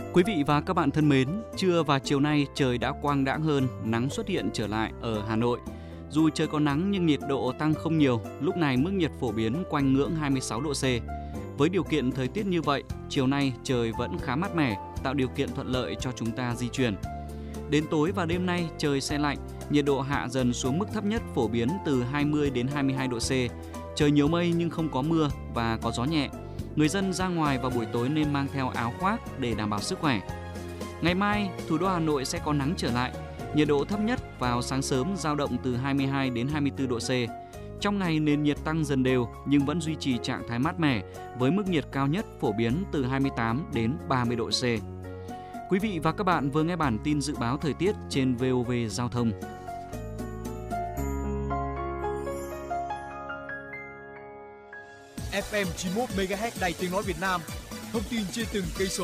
Quý vị và các bạn thân mến, trưa và chiều nay trời đã quang đãng hơn, nắng xuất hiện trở lại ở Hà Nội. Dù trời có nắng nhưng nhiệt độ tăng không nhiều, lúc này mức nhiệt phổ biến quanh ngưỡng 26 độ C. Với điều kiện thời tiết như vậy, chiều nay trời vẫn khá mát mẻ, tạo điều kiện thuận lợi cho chúng ta di chuyển. Đến tối và đêm nay trời se lạnh, nhiệt độ hạ dần xuống mức thấp nhất phổ biến từ 20 đến 22 độ C. Trời nhiều mây nhưng không có mưa và có gió nhẹ. Người dân ra ngoài vào buổi tối nên mang theo áo khoác để đảm bảo sức khỏe. Ngày mai, thủ đô Hà Nội sẽ có nắng trở lại. Nhiệt độ thấp nhất vào sáng sớm dao động từ 22 đến 24 độ C. Trong ngày nền nhiệt tăng dần đều nhưng vẫn duy trì trạng thái mát mẻ với mức nhiệt cao nhất phổ biến từ 28 đến 30 độ C. Quý vị và các bạn vừa nghe bản tin dự báo thời tiết trên VOV Giao thông. FM 91 MHz Đài Tiếng nói Việt Nam. Thông tin trên từng cây số.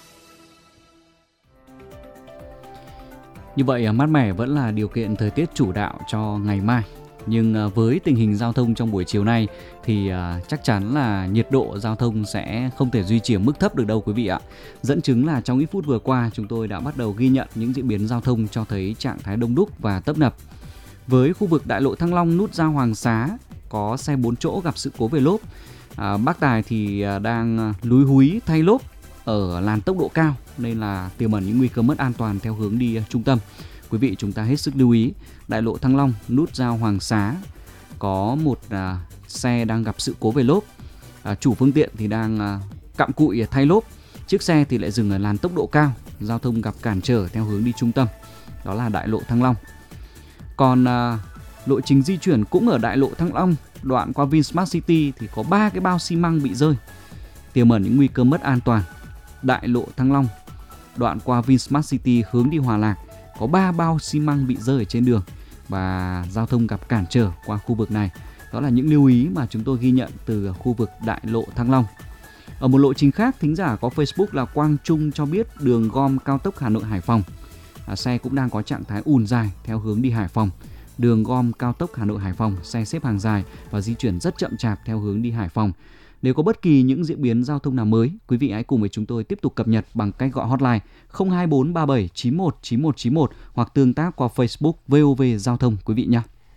Như vậy mát mẻ vẫn là điều kiện thời tiết chủ đạo cho ngày mai. Nhưng với tình hình giao thông trong buổi chiều nay thì chắc chắn là nhiệt độ giao thông sẽ không thể duy trì ở mức thấp được đâu quý vị ạ. Dẫn chứng là trong ít phút vừa qua chúng tôi đã bắt đầu ghi nhận những diễn biến giao thông cho thấy trạng thái đông đúc và tấp nập. Với khu vực đại lộ Thăng Long nút giao Hoàng Xá có xe 4 chỗ gặp sự cố về lốp. Bác Tài thì đang lúi húi thay lốp ở làn tốc độ cao nên là tiềm ẩn những nguy cơ mất an toàn theo hướng đi trung tâm. Quý vị chúng ta hết sức lưu ý, đại lộ Thăng Long nút giao Hoàng Xá có một xe đang gặp sự cố về lốp. Chủ phương tiện thì đang cặm cụi thay lốp, chiếc xe thì lại dừng ở làn tốc độ cao, giao thông gặp cản trở theo hướng đi trung tâm. Đó là đại lộ Thăng Long. Còn lộ trình di chuyển cũng ở đại lộ Thăng Long, đoạn qua Vinsmart City thì có 3 cái bao xi măng bị rơi, tiềm ẩn những nguy cơ mất an toàn. Đại lộ Thăng Long, đoạn qua Vinsmart City hướng đi Hòa Lạc có 3 bao xi măng bị rơi ở trên đường và giao thông gặp cản trở qua khu vực này. Đó là những lưu ý mà chúng tôi ghi nhận từ khu vực đại lộ Thăng Long. Ở một lộ trình khác, thính giả có Facebook là Quang Trung cho biết đường gom cao tốc Hà Nội Hải Phòng, xe cũng đang có trạng thái ùn dài theo hướng đi Hải Phòng. Đường gom cao tốc Hà Nội Hải Phòng, xe xếp hàng dài và di chuyển rất chậm chạp theo hướng đi Hải Phòng. Nếu có bất kỳ những diễn biến giao thông nào mới, quý vị hãy cùng với chúng tôi tiếp tục cập nhật bằng cách gọi hotline 02437 91 91 91 hoặc tương tác qua Facebook VOV Giao thông quý vị nhé.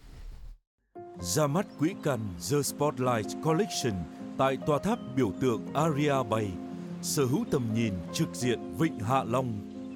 Ra mắt quỹ Cannes The Spotlight Collection tại tòa tháp biểu tượng Aria Bay, sở hữu tầm nhìn trực diện Vịnh Hạ Long.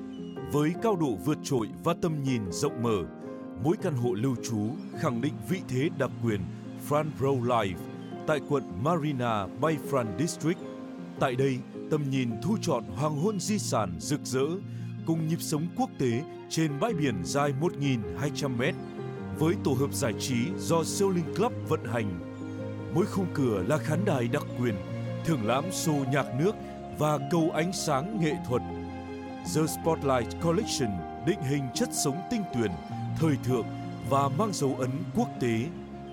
Với cao độ vượt trội và tầm nhìn rộng mở, mỗi căn hộ lưu trú khẳng định vị thế đặc quyền Front Row Life tại quận Marina Bayfront District. Tại đây, tầm nhìn thu trọn hoàng hôn di sản rực rỡ cùng nhịp sống quốc tế trên bãi biển dài 1.200m với tổ hợp giải trí do Sailing Club vận hành. Mỗi khung cửa là khán đài đặc quyền, thưởng lãm show nhạc nước và cầu ánh sáng nghệ thuật. The Spotlight Collection định hình chất sống tinh tuyền, thời thượng và mang dấu ấn quốc tế.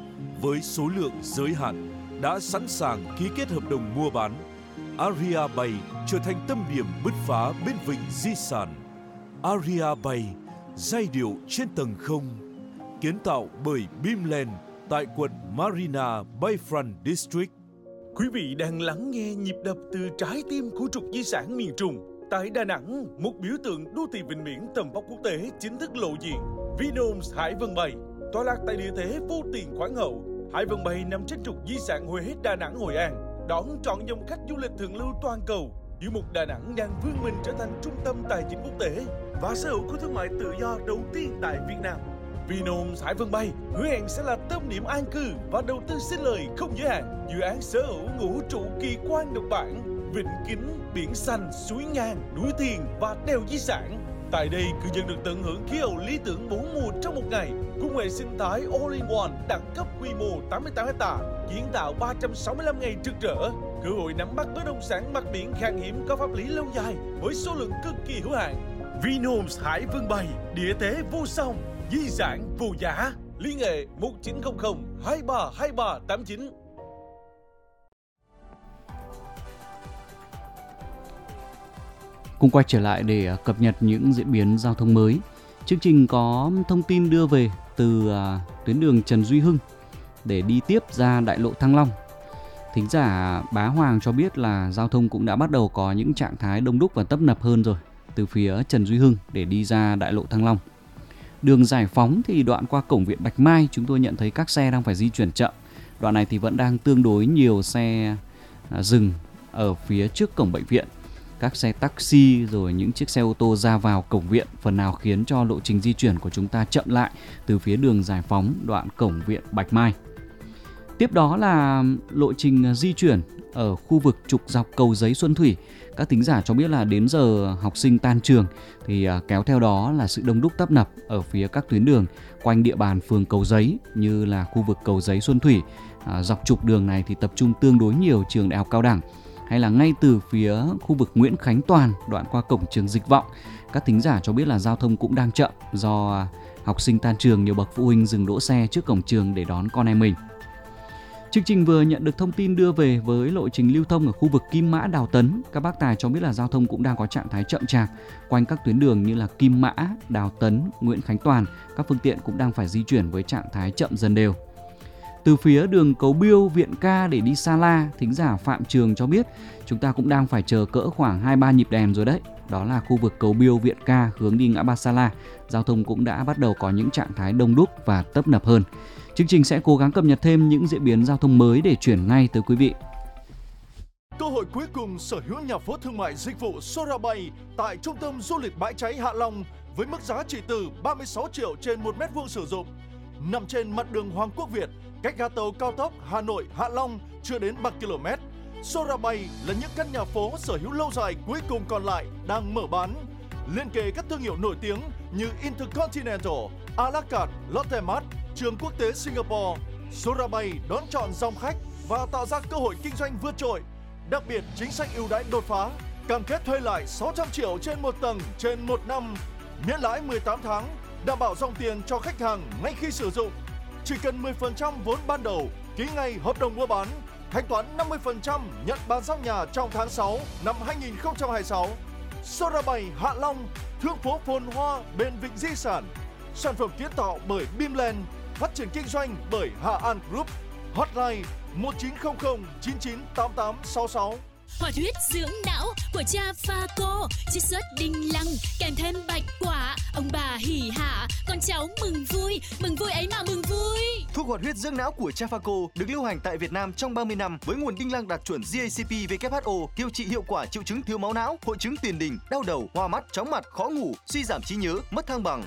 Với số lượng giới hạn, đã sẵn sàng ký kết hợp đồng mua bán, Aria Bay trở thành tâm điểm bứt phá bên vịnh di sản. Aria Bay, giai điệu trên tầng không, kiến tạo bởi Beamland tại quận Marina Bayfront District. Quý vị đang lắng nghe nhịp đập từ trái tim của trục di sản miền Trung. Tại Đà Nẵng, một biểu tượng đô thị vịnh biển tầm vóc quốc tế chính thức lộ diện. Vinhomes Hải Vân Bay, tọa lạc tại địa thế vô tiền khoáng hậu. Hải Vân Bay nằm trên trục di sản Huế Đà Nẵng Hội An, đón trọn dòng khách du lịch thượng lưu toàn cầu. Giữa một Đà Nẵng đang vươn mình trở thành trung tâm tài chính quốc tế và sở hữu khu thương mại tự do đầu tiên tại Việt Nam. Vinhomes Hải Vân Bay hứa hẹn sẽ là tâm điểm an cư và đầu tư sinh lời không giới hạn. Dự án sở hữu ngũ trụ kỳ quan độc bản, vịnh kính, biển xanh, suối ngang, núi thiền và đèo di sản. Tại đây, cư dân được tận hưởng khí hậu lý tưởng 4 mùa trong một ngày, cùng hệ sinh thái All-in-One đẳng cấp quy mô 88 ha, kiến tạo 365 ngày trực rỡ, cơ hội nắm bắt bất động sản mặt biển khan hiếm có pháp lý lâu dài với số lượng cực kỳ hữu hạn. Vinhomes Hải Vân Bay, địa thế vô song, di sản vô giá. Liên hệ 1900 232389. Cùng quay trở lại để cập nhật những diễn biến giao thông mới. Chương trình có thông tin đưa về từ tuyến đường Trần Duy Hưng để đi tiếp ra đại lộ Thăng Long. Thính giả Bá Hoàng cho biết là giao thông cũng đã bắt đầu có những trạng thái đông đúc và tấp nập hơn rồi. từ phía Trần Duy Hưng để đi ra đại lộ Thăng Long. Đường Giải Phóng thì đoạn qua cổng viện Bạch Mai chúng tôi nhận thấy các xe đang phải di chuyển chậm. Đoạn này thì vẫn đang tương đối nhiều xe dừng ở phía trước cổng bệnh viện. Các xe taxi rồi những chiếc xe ô tô ra vào cổng viện phần nào khiến cho lộ trình di chuyển của chúng ta chậm lại từ phía đường Giải Phóng đoạn cổng viện Bạch Mai. Tiếp đó là lộ trình di chuyển ở khu vực trục dọc Cầu Giấy Xuân Thủy. Các thính giả cho biết là đến giờ học sinh tan trường thì kéo theo đó là sự đông đúc tấp nập ở phía các tuyến đường quanh địa bàn phường Cầu Giấy như là khu vực Cầu Giấy Xuân Thủy. Dọc trục đường này thì tập trung tương đối nhiều trường đại học cao đẳng, hay là ngay từ phía khu vực Nguyễn Khánh Toàn đoạn qua cổng trường Dịch Vọng. Các thính giả cho biết là giao thông cũng đang chậm do học sinh tan trường, nhiều bậc phụ huynh dừng đỗ xe trước cổng trường để đón con em mình. Chương trình vừa nhận được thông tin đưa về với lộ trình lưu thông ở khu vực Kim Mã, Đào Tấn. Các bác tài cho biết là giao thông cũng đang có trạng thái chậm chạp quanh các tuyến đường như là Kim Mã, Đào Tấn, Nguyễn Khánh Toàn. Các phương tiện cũng đang phải di chuyển với trạng thái chậm dần đều. Từ phía đường Cầu Biêu, Viện Ca để đi Sa La, thính giả Phạm Trường cho biết chúng ta cũng đang phải chờ cỡ khoảng 2-3 nhịp đèn rồi đấy. Đó là khu vực Cầu Biêu, Viện Ca hướng đi ngã ba Sa La. Giao thông cũng đã bắt đầu có những trạng thái đông đúc và tấp nập hơn. Chương trình sẽ cố gắng cập nhật thêm những diễn biến giao thông mới để chuyển ngay tới quý vị. Cơ hội cuối cùng sở hữu nhà phố thương mại dịch vụ Sorabay tại trung tâm du lịch Bãi Cháy Hạ Long với mức giá chỉ từ 36 triệu trên 1 mét vuông sử dụng. Nằm trên mặt đường Hoàng Quốc Việt, cách ga tàu cao tốc Hà Nội - Hạ Long chưa đến 3 km. Sorabay là những căn nhà phố sở hữu lâu dài cuối cùng còn lại đang mở bán. Liên kề các thương hiệu nổi tiếng như Intercontinental, A La Carte, Lotte Mart, Trường Quốc tế Singapore. Sorabay đón chọn dòng khách và tạo ra cơ hội kinh doanh vượt trội. Đặc biệt chính sách ưu đãi đột phá, cam kết thuê lại 600 triệu trên một tầng trên 1 năm, miễn lãi 18 tháng, đảm bảo dòng tiền cho khách hàng ngay khi sử dụng. Chỉ cần 10% vốn ban đầu, ký ngay hợp đồng mua bán, thanh toán 50% nhận bàn giao nhà trong tháng 6 năm 2026. Sorabay Hạ Long, thương phố phồn hoa bên vịnh di sản. Sản phẩm kiến tạo bởi Bimland, phát triển kinh doanh bởi Hà An Group. Hotline 1900 998866. Hoạt huyết dưỡng não của cha Phaco, chiết xuất đinh lăng kèm thêm bạch quả, ông bà hỉ hả, con cháu mừng vui ấy mà mừng vui. Thuốc hoạt huyết dưỡng não của cha Phaco được lưu hành tại Việt Nam trong 30 năm với nguồn đinh lăng đạt chuẩn GACP/WHO, điều trị hiệu quả triệu chứng thiếu máu não, hội chứng tiền đình, đau đầu, hoa mắt, chóng mặt, khó ngủ, suy giảm trí nhớ, mất thăng bằng.